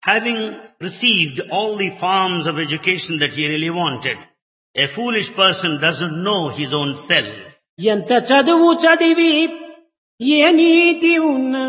Having received all the forms of education that he really wanted, a foolish person doesn't know his own self. ఎంత చదువు చదివి ఏ నీతి ఉన్నా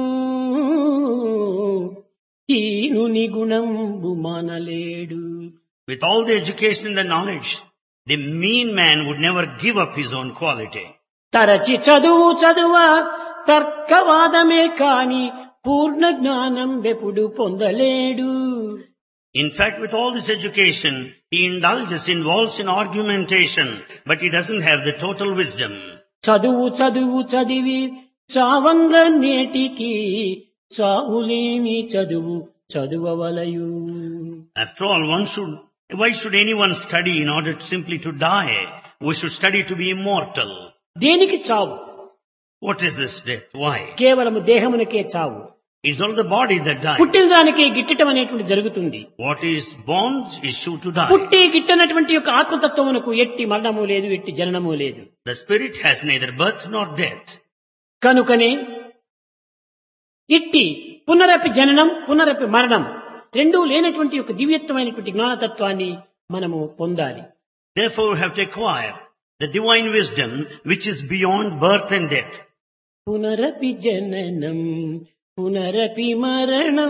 హీనుని గుణంబు మానలేడు. With all the education and the knowledge, the mean man would never give up his own quality. తరచి చదువు చదువ తర్కవాదమే కాని పూర్ణ జ్ఞానం వెప్పుడు పొందలేడు. In fact, with all this education, he involves in argumentation, but he doesn't have the total wisdom. చదువు చదువు చదివి చావంగ నేటికి చావులేని చదువు చదువవలయు. After all, why should anyone study in order simply to die? We should study to be immortal. దేనికి చావు? What is this death? Why? కేవలము దేహమునకే చావు. It's only the body that dies. పుట్టిన దానికే గిట్టటం అనేటువంటి జరుగుతుంది. What is born is sure to die. పుట్టి గిట్టనటువంటి యొక్క ఆత్మతత్వమునకు ఎట్టి మరణము లేదు, ఎట్టి జననము లేదు. The spirit has neither birth nor death. కనుకనే ఇట్టి పునరపి జననం పునరపి మరణం రెండూ లేనటువంటి ఒక దివ్యత్వమైనటువంటి జ్ఞానతత్వాన్ని మనము పొందాలి. Therefore we have to acquire the divine wisdom which is beyond birth and death. పునరపి జననం పునరపి మరణం.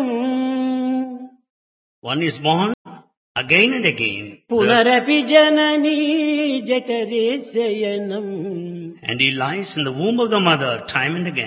One is born again and again. పునరపి జననీ జఠరే శయనం. And he lies in the womb of the mother time and again.